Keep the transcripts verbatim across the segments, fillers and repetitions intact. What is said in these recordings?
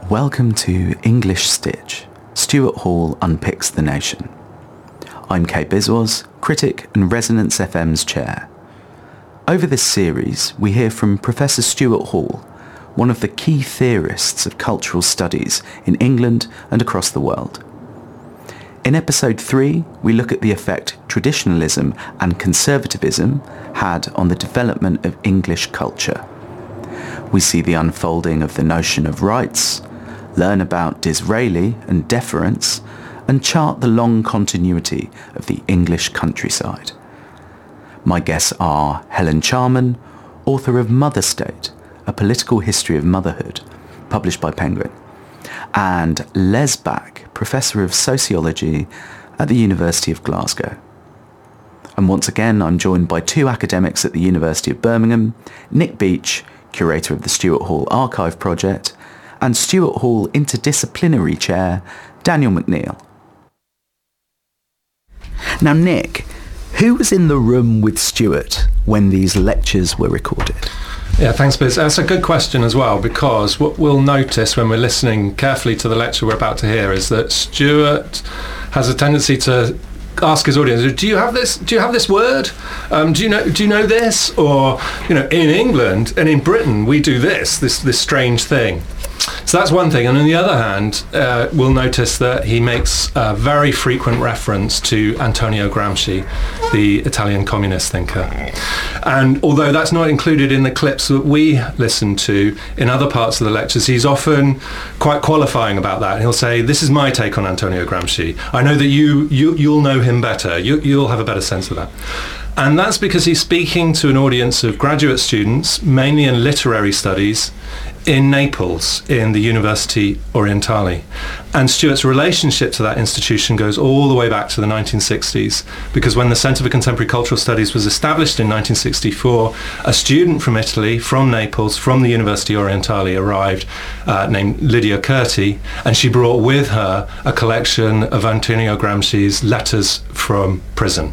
Welcome to English Stitch, Stuart Hall Unpicks the Nation. I'm Kate Biswas, critic and Resonance F M's chair. Over this series, we hear from Professor Stuart Hall, one of the key theorists of cultural studies in England and across the world. In episode three, we look at the effect traditionalism and conservatism had on the development of English culture. We see the unfolding of the notion of rights, learn about Disraeli and deference, and chart the long continuity of the English countryside. My guests are Helen Charman, author of Mother State, A Political History of Motherhood, published by Penguin, and Les Back, Professor of Sociology at the University of Glasgow. And once again, I'm joined by two academics at the University of Birmingham, Nick Beach, Curator of the Stuart Hall Archive Project, and Stuart Hall Interdisciplinary Chair, Daniel McNeill. Now, Nick, who was in the room with Stuart when these lectures were recorded? Yeah, thanks, Biz. That's a good question as well, because what we'll notice when we're listening carefully to the lecture we're about to hear is that Stuart has a tendency to ask his audience, do you have this do you have this word, um, do you know do you know this, or, you know, in England and in Britain we do this this this strange thing. So that's one thing. And on the other hand, uh, we'll notice that he makes a very frequent reference to Antonio Gramsci, the Italian communist thinker. And although that's not included in the clips that we listen to in other parts of the lectures, he's often quite qualifying about that. He'll say, this is my take on Antonio Gramsci. I know that you, you, you'll know him better. You, you'll have a better sense of that. And that's because he's speaking to an audience of graduate students, mainly in literary studies, in Naples, in the University Orientale. And Stuart's relationship to that institution goes all the way back to the nineteen sixties, because when the Centre for Contemporary Cultural Studies was established in nineteen sixty-four, a student from Italy, from Naples, from the University Orientale arrived, uh, named Lydia Curti, and she brought with her a collection of Antonio Gramsci's letters from prison.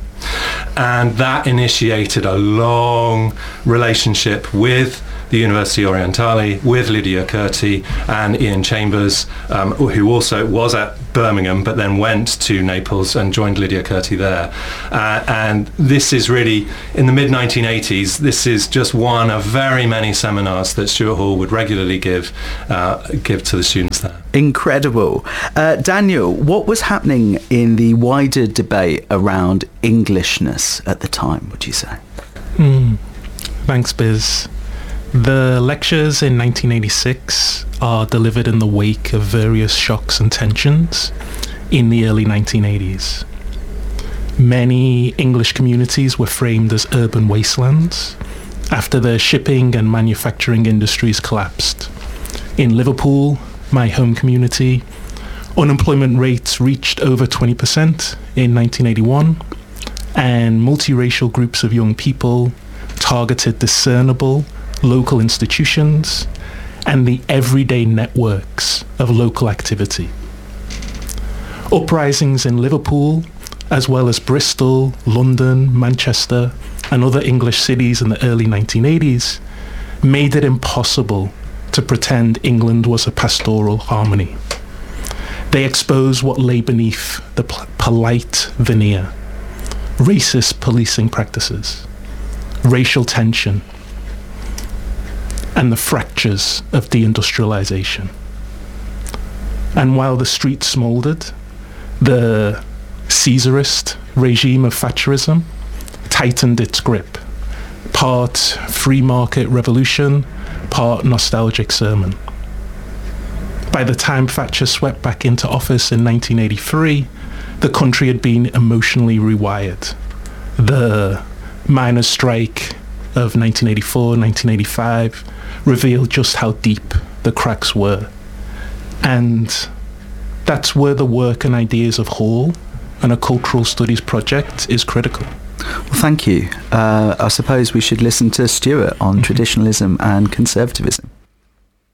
And that initiated a long relationship with the University Orientale, with Lydia Curti and Ian Chambers, um, who also was at Birmingham but then went to Naples and joined Lydia Curti there. Uh, and this is really, in the mid nineteen eighties, this is just one of very many seminars that Stuart Hall would regularly give uh, give to the students there. Incredible. Uh, Daniel, what was happening in the wider debate around Englishness at the time, would you say? Mm. Thanks, Biz. The lectures in nineteen eighty-six are delivered in the wake of various shocks and tensions in the early nineteen eighties. Many English communities were framed as urban wastelands after the shipping and manufacturing industries collapsed. In Liverpool, my home community, unemployment rates reached over twenty percent in nineteen eighty-one, and multiracial groups of young people targeted discernible local institutions and the everyday networks of local activity. Uprisings in Liverpool, as well as Bristol, London, Manchester, and other English cities in the early nineteen eighties, made it impossible to pretend England was a pastoral harmony. They exposed what lay beneath the p- polite veneer: racist policing practices, racial tension, and the fractures of deindustrialization. And while the street smoldered, the Caesarist regime of Thatcherism tightened its grip, part free market revolution, part nostalgic sermon. By the time Thatcher swept back into office in nineteen eighty-three, the country had been emotionally rewired. The miners' strike of nineteen eighty-four, nineteen eighty-five revealed just how deep the cracks were. And that's where the work and ideas of Hall and a cultural studies project is critical. Well, thank you. Uh, I suppose we should listen to Stuart on mm-hmm. traditionalism and conservatism.